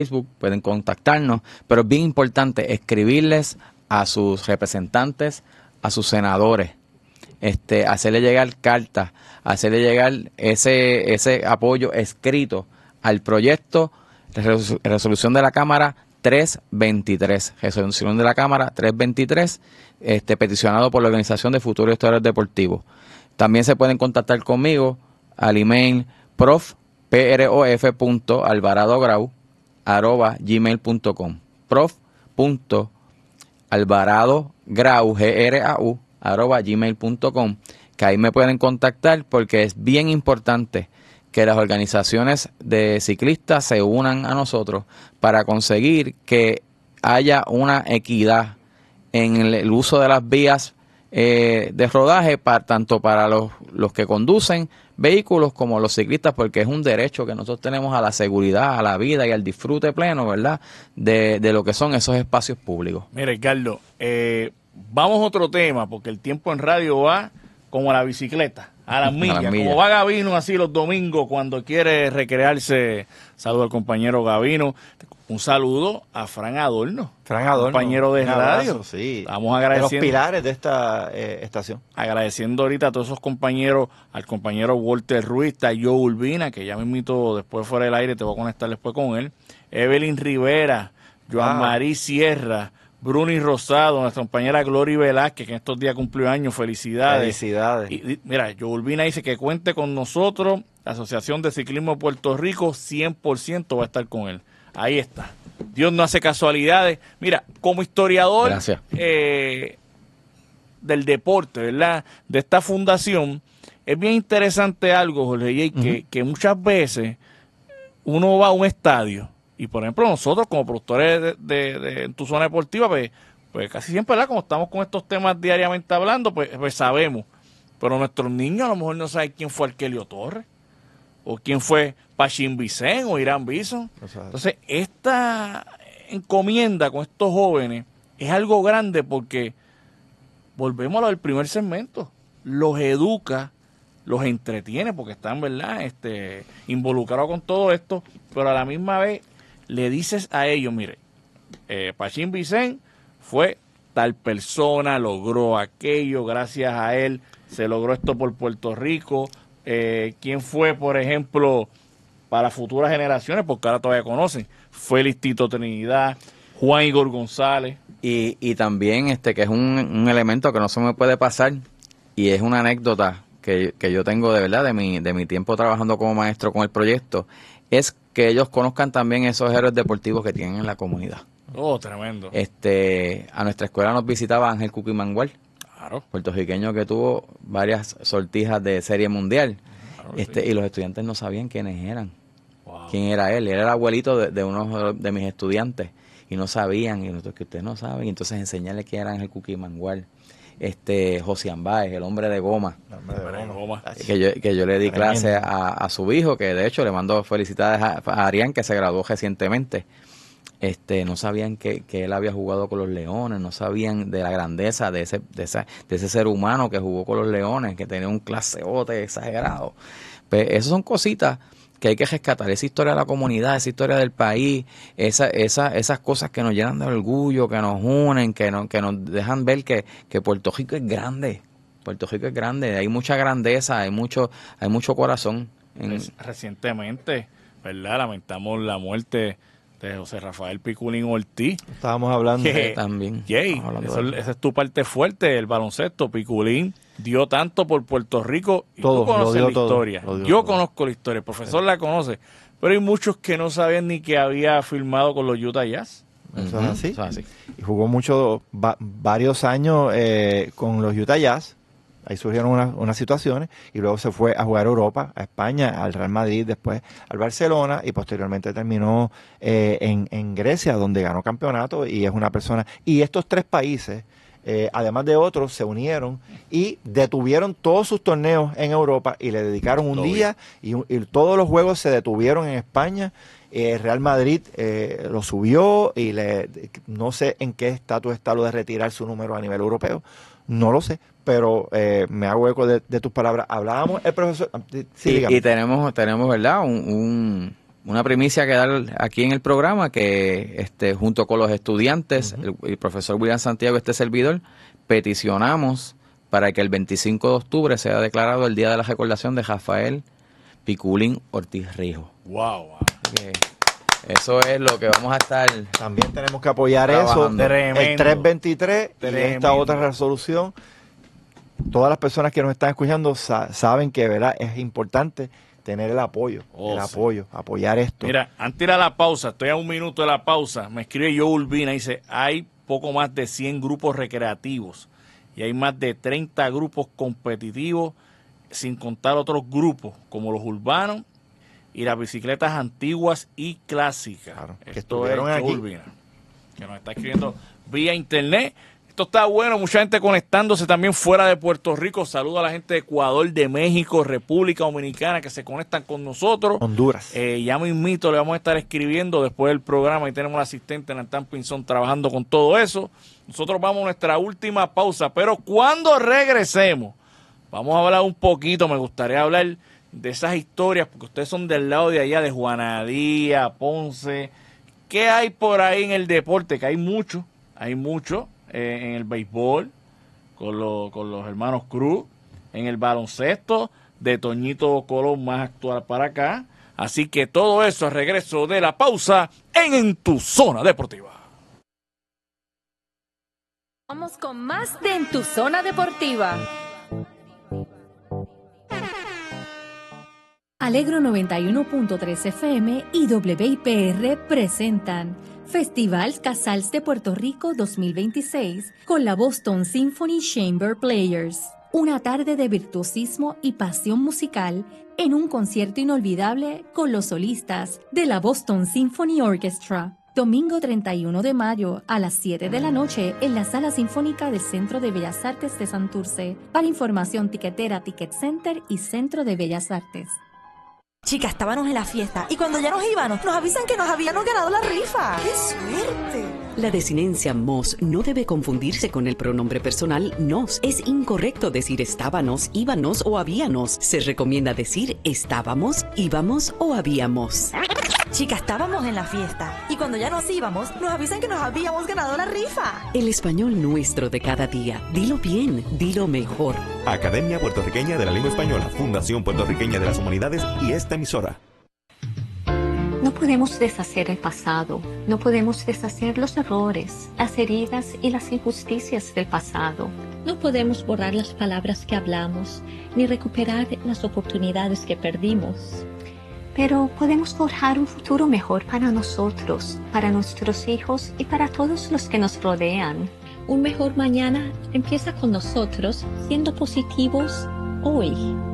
Facebook, pueden contactarnos, pero es bien importante escribirles a sus representantes, a sus senadores, hacerle llegar cartas, hacerle llegar ese apoyo escrito al proyecto de resolución de la Cámara 323, resolución de la Cámara 323, peticionado por la Organización de Futuros Historiadores Deportivos. También se pueden contactar conmigo al email prof.alvaradograu@gmail.com, prof.alvaradograu@gmail.com, que ahí me pueden contactar porque es bien importante que las organizaciones de ciclistas se unan a nosotros para conseguir que haya una equidad en el uso de las vías de rodaje, tanto para los que conducen vehículos como los ciclistas, porque es un derecho que nosotros tenemos a la seguridad, a la vida y al disfrute pleno, ¿verdad?, de lo que son esos espacios públicos. Mire, Carlos, vamos a otro tema, porque el tiempo en radio va como la bicicleta, a las millas, como va Gavino así los domingos cuando quiere recrearse. Saludo al compañero Gavino. Un saludo a Fran Adorno, compañero de radio. Abrazo, sí. Estamos agradeciendo. De los pilares de esta estación. Agradeciendo ahorita a todos esos compañeros, al compañero Walter Ruiz, a Joe Urbina, que ya me invito después fuera del aire, te voy a conectar después con él. Evelyn Rivera, Joan Marí Sierra, Bruni Rosado, nuestra compañera Glory Velázquez, que en estos días cumplió años. Felicidades. Felicidades. Y mira, Joe Urbina dice que cuente con nosotros, la Asociación de Ciclismo de Puerto Rico, 100% va a estar con él. Ahí está. Dios no hace casualidades. Mira, como historiador del deporte, ¿verdad?, de esta fundación, es bien interesante algo, Jorge, que muchas veces uno va a un estadio y, por ejemplo, nosotros como productores de tu zona deportiva, pues casi siempre, ¿verdad?, como estamos con estos temas diariamente hablando, pues sabemos. Pero nuestros niños a lo mejor no saben quién fue Arkelio Torres, o quién fue Pachín Vicén o Irán Bison. Entonces, esta encomienda con estos jóvenes es algo grande porque volvemos a lo del primer segmento. Los educa, los entretiene porque están, ¿verdad?, involucrados con todo esto, pero a la misma vez le dices a ellos, mire, Pachín Vicén fue tal persona, logró aquello, gracias a él se logró esto por Puerto Rico. ¿Quién fue, por ejemplo, para futuras generaciones? Porque ahora todavía conocen. Félix Tito Trinidad, Juan Igor González. Y también que es un elemento que no se me puede pasar, y es una anécdota que yo tengo de verdad de mi tiempo trabajando como maestro con el proyecto, es que ellos conozcan también esos héroes deportivos que tienen en la comunidad. Oh, tremendo. A nuestra escuela nos visitaba Ángel Cuqui Mangual, claro, puertorriqueño que tuvo varias sortijas de serie mundial. Claro, sí. Y los estudiantes no sabían quiénes eran. Wow. Quién era él. Él era el abuelito de uno de mis estudiantes y no sabían, y nosotros, que ustedes no saben, y entonces enseñarle quién era Ángel Cuqui Mangual. Josian Báez, el hombre de goma, que yo le di clase a su hijo, que de hecho le mando felicidades a Arián, que se graduó recientemente. No sabían que él había jugado con los Leones, no sabían de la grandeza de ese ser humano que jugó con los Leones, que tenía un claseote exagerado. Pues esas son cositas que hay que rescatar, esa historia de la comunidad, esa historia del país, esas cosas que nos llenan de orgullo, que nos unen, que nos dejan ver que Puerto Rico es grande. Puerto Rico es grande, hay mucha grandeza, hay mucho corazón. Recientemente, ¿verdad?, lamentamos la muerte de José Rafael Piculín Ortiz. Estábamos hablando también. Esa es tu parte fuerte, el baloncesto. Piculín dio tanto por Puerto Rico y tú conoces la historia. Yo conozco la historia, el profesor la conoce, pero hay muchos que no sabían ni que había firmado con los Utah Jazz. Eso es así. Y jugó varios años con los Utah Jazz. Ahí surgieron unas situaciones y luego se fue a jugar a Europa, a España, al Real Madrid, después al Barcelona y posteriormente terminó en Grecia, donde ganó campeonato, y es una persona. Y estos tres países, además de otros, se unieron y detuvieron todos sus torneos en Europa y le dedicaron un día y todos los juegos se detuvieron en España. Real Madrid lo subió y no sé en qué estatus está lo de retirar su número a nivel europeo, no lo sé, pero me hago eco de tus palabras. Hablábamos el profesor. Sí, y tenemos, ¿verdad?, una primicia que dar aquí en el programa, que junto con los estudiantes, el profesor William Santiago, este servidor, peticionamos para que el 25 de octubre sea declarado el Día de la Recordación de Rafael Piculín Ortiz Rijo. Wow. Eso es lo que vamos a estar. También tenemos que apoyar trabajando. eso. Tremendo. El 323 y Tremendo. esta otra resolución. Todas las personas que nos están escuchando saben que, ¿verdad?, es importante tener el apoyo, apoyar esto. Mira, antes de ir a la pausa, estoy a un minuto de la pausa, me escribe Joe Urbina, dice, hay poco más de 100 grupos recreativos y hay más de 30 grupos competitivos, sin contar otros grupos, como los urbanos y las bicicletas antiguas y clásicas. Claro, que Esto es estuvieron Joe aquí. Urbina, que nos está escribiendo vía internet. Esto está bueno, mucha gente conectándose también fuera de Puerto Rico. Saludo a la gente de Ecuador, de México, República Dominicana, que se conectan con nosotros. Honduras. Ya mismito le vamos a estar escribiendo después del programa y tenemos al asistente Natán Pinzón trabajando con todo eso. Nosotros vamos a nuestra última pausa, pero cuando regresemos, vamos a hablar un poquito, me gustaría hablar de esas historias, porque ustedes son del lado de allá, de Juanadía, Ponce. ¿Qué hay por ahí en el deporte? Que hay mucho en el béisbol, con los hermanos Cruz, en el baloncesto, de Toñito Colón más actual para acá. Así que todo eso al regreso de la pausa en Tu Zona Deportiva. Vamos con más de En Tu Zona Deportiva. Alegro 91.3 FM y WIPR presentan Festival Casals de Puerto Rico 2026 con la Boston Symphony Chamber Players. Una tarde de virtuosismo y pasión musical en un concierto inolvidable con los solistas de la Boston Symphony Orchestra. Domingo 31 de mayo a las 7 de la noche en la Sala Sinfónica del Centro de Bellas Artes de Santurce. Para información, tiquetera, Ticket Center y Centro de Bellas Artes. Chicas, estábamos en la fiesta y cuando ya nos íbamos, nos avisan que nos habíamos ganado la rifa. ¡Qué suerte! La desinencia mos no debe confundirse con el pronombre personal nos. Es incorrecto decir estábamos, íbamos o habíamos. Se recomienda decir estábamos, íbamos o habíamos. Chicas, estábamos en la fiesta y cuando ya nos íbamos, nos avisan que nos habíamos ganado la rifa. El español nuestro de cada día. Dilo bien, dilo mejor. Academia Puertorriqueña de la Lengua Española, Fundación Puertorriqueña de las Humanidades y esta emisora. No podemos deshacer el pasado, no podemos deshacer los errores, las heridas y las injusticias del pasado. No podemos borrar las palabras que hablamos, ni recuperar las oportunidades que perdimos. Pero podemos forjar un futuro mejor para nosotros, para nuestros hijos y para todos los que nos rodean. Un mejor mañana empieza con nosotros siendo positivos hoy.